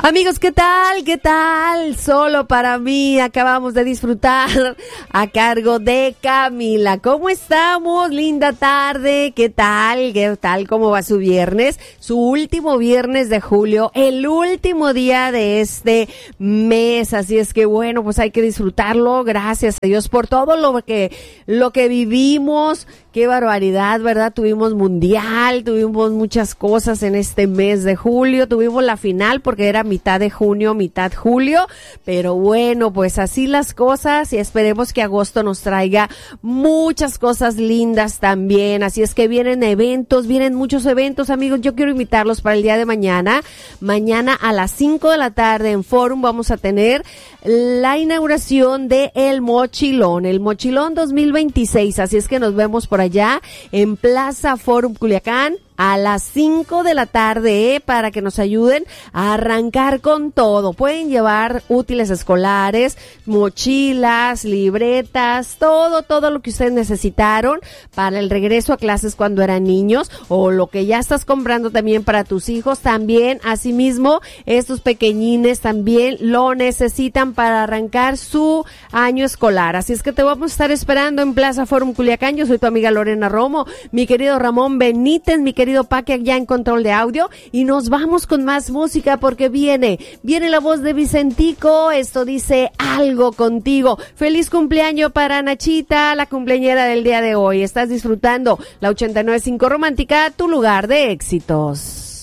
Amigos, ¿qué tal? ¿Qué tal? Solo para mí acabamos de disfrutar a cargo de Camila. ¿Cómo estamos? Linda tarde. ¿Qué tal? ¿Qué tal? ¿Cómo va su viernes? Su último viernes de julio, el último día de este mes. Así es que bueno, pues hay que disfrutarlo. Gracias a Dios por todo lo que vivimos. Qué barbaridad, ¿verdad? Tuvimos mundial, tuvimos muchas cosas en este mes de julio, tuvimos la final porque era mitad de junio, mitad julio, pero bueno, pues así las cosas y esperemos que agosto nos traiga muchas cosas lindas también. Así es que vienen eventos, vienen muchos eventos, amigos. Yo quiero invitarlos para el día de mañana. Mañana a las 5 de la tarde en Forum vamos a tener la inauguración de el Mochilón 2026. Así es que nos vemos por allá en Plaza Forum Culiacán a las 5 de la tarde, para que nos ayuden a arrancar con todo. Pueden llevar útiles escolares, mochilas, libretas, todo lo que ustedes necesitaron para el regreso a clases cuando eran niños, o lo que ya estás comprando también para tus hijos. También, asimismo, estos pequeñines también lo necesitan para arrancar su año escolar. Así es que te vamos a estar esperando en Plaza Forum Culiacán. Yo soy tu amiga Lorena Romo, mi querido Ramón Benítez, mi querido Paque ya en control de audio, y nos vamos con más música porque viene la voz de Vicentico. Esto dice Algo Contigo. Feliz cumpleaños para Nachita, la cumpleañera del día de hoy. Estás disfrutando la 89.5 Romántica, tu lugar de éxitos.